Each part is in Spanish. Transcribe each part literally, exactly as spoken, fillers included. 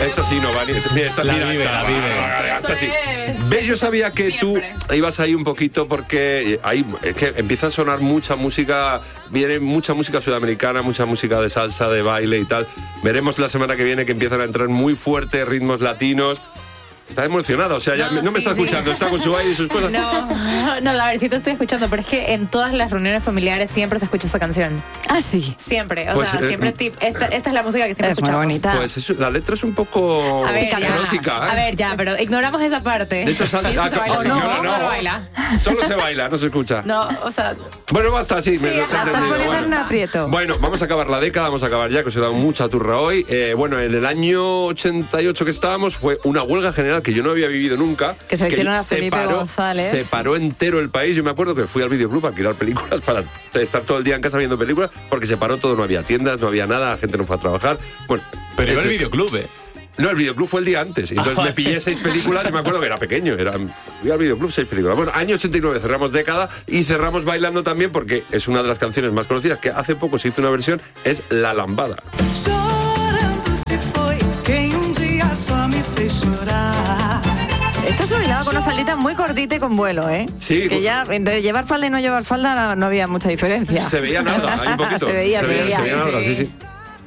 Esta sí no vale. Mira, esta, La mira, vive, esta, la va, vive. va, va, va, esta sí. es. ¿Ves? Yo sabía que Siempre. tú ibas ahí un poquito porque hay, es que empieza a sonar mucha música, viene mucha música sudamericana, mucha música de salsa, de baile y tal. Veremos la semana que viene que empiezan a entrar muy fuertes ritmos latinos. Está emocionada, o sea, ya No, me- no me sí, está sí. escuchando, está con su baile y sus cosas. No, no, a ver, sí te estoy escuchando, pero es que en todas las reuniones familiares siempre se escucha esa canción. Ah, sí. Siempre, o Pues, sea, eh, siempre tip, esta, esta es la música que siempre Es muy escuchamos. bonita. Pues eso, la letra es un poco A ver, ya, erótica, ¿eh? a ver, ya, pero ignoramos esa parte. De hecho, sal- Y eso ah, se baila. no, No, no, no. no baila. Solo se baila, no se escucha. No, o sea, Bueno, basta, sí, me lo he la Estás entendido. poniendo en un Bueno. aprieto. Bueno, vamos a acabar la década, vamos a acabar ya, que os he dado mucha turra hoy. Eh, bueno, en el año ochenta y ocho que estábamos fue una huelga general que yo no había vivido nunca. Que se hicieron a Felipe paró, González. Se paró entero el país. Yo me acuerdo que fui al videoclub a alquilar películas para estar todo el día en casa viendo películas, porque se paró todo, no había tiendas, no había nada, la gente no fue a trabajar. Bueno, Pero iba al este- videoclub, ¿eh? No, el videoclub fue el día antes. Entonces Ah, me pillé seis películas y me acuerdo que era pequeño. Era, fui al videoclub seis películas. Bueno, año ochenta y nueve cerramos década y cerramos bailando también porque es una de las canciones más conocidas que hace poco se hizo una versión, es La Lambada. Chorando se foi quem um dia só me fez chorar. Esto se bailaba con una faldita muy cortita y con vuelo, ¿eh? Sí. Que ya entre llevar falda y no llevar falda no, no había mucha diferencia. Se veía nada, hay un poquito. Se veía, se veía. Se veía nada, sí, sí.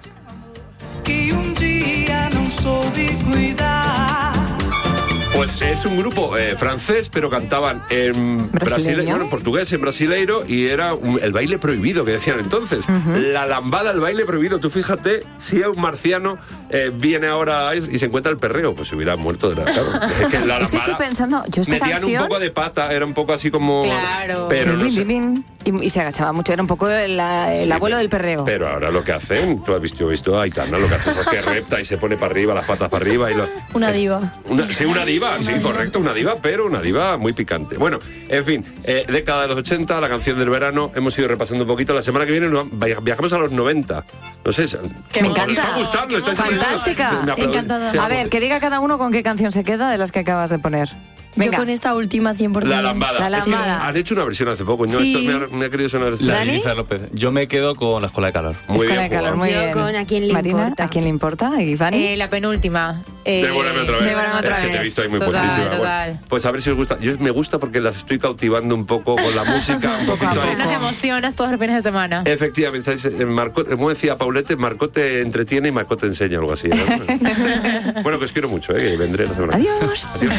Que um dia não soube cuidar. Pues es un grupo eh, francés, pero cantaban en Brasileño. brasile- bueno, en portugués, en brasileiro, y era un- el baile prohibido que decían entonces. La lambada, el baile prohibido. Tú fíjate, si un marciano eh, viene ahora y se encuentra el perreo, pues se hubiera muerto de la cara. Es que la Es que estoy lambada pensando, yo esta metían canción... un poco de pata, era un poco así como... Claro. Pero no Din, sé. din, din. Y, y se agachaba mucho, era un poco la- el Sí, abuelo pero- del perreo. Pero ahora lo que hacen, tú has visto, yo he visto a Aitana, lo que hace es que repta y se pone para arriba, las patas para arriba y lo... una eh, diva. Una, sí, una diva, sí, correcto, una diva, pero una diva muy picante. Bueno, en fin, eh, década de los ochenta, la canción del verano, hemos ido repasando un poquito. La semana que viene nos- via- viajamos a los noventa. No sé, Que me os encanta. está gustando, estáis Fantástica. Me Sí, aplaudís. encantada. Sí, A ver, que diga cada uno con qué canción se queda de las que acabas de poner. Venga. Yo con esta última cien por ciento. La lambada. La Es que lambada. han hecho una versión hace poco. ¿No? Sí. Esto me ha, me ha querido sonar. La ¿Dani? de Elisa López. Yo me quedo con la Escuela de Calor. Muy Escuela bien de calor, jugado. muy Yo bien. con ¿A quién le Marina, importa? ¿a quién le importa? ¿Y Vani? Eh, la penúltima. Eh, Devórame otra vez. Devórame otra es que te he vez. visto ahí muy Total, puestísima. Bueno, total. pues a ver si os gusta. Yo me gusta porque las estoy cautivando un poco con la música, un Poco a poquito ahí. poco. Las emociones todos los fines de semana. Efectivamente, ¿sabes? Eh, Marcó, como decía Paulette, Marcó te entretiene y Marcó te enseña, algo así. ¿no? Bueno, que os quiero mucho, ¿eh? Que vendré la semana. Adiós.